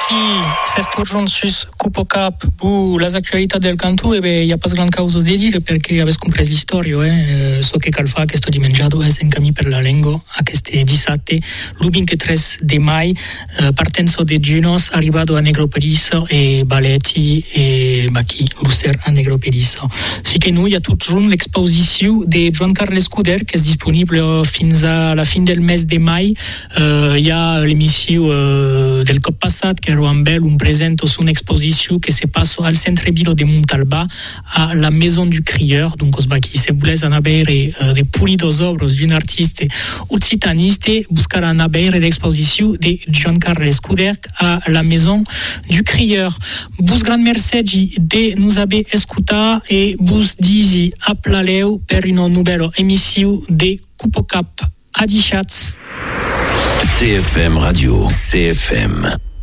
qui s'esturgeon sus Cupo Cap ou les actualités del canto, il n'y a pas grand causa de dire perché avete compreso l'istoria, so che cal fa questo dimengiato è in cammino per la lingua a queste 17 il 23 di mai partenza de Ginos arrivato a Negropedisso e Baletti e Bacchi Lucer a Negropedisso. Sì che noi a tutto l'exposizione di Joan Carles Scuder che è disponibile fino alla fine del mese di mai. Il y a l'emissione del cop passato che era un presento su un'esposizione che si passa al centre bilo de Montalba a la Maison du Crieur, donc osbaki se volete anabere de pulidos obros di un artista occitanista buscare anabere l'exposizione di Joan Carles Scuder a la Maison du Crieur. Bus gran mercedi de nous abe escuta e bus disi aplaleu per una nuova emissione de Cupo Cap. Adi Schatz. CFM Radio, CFM.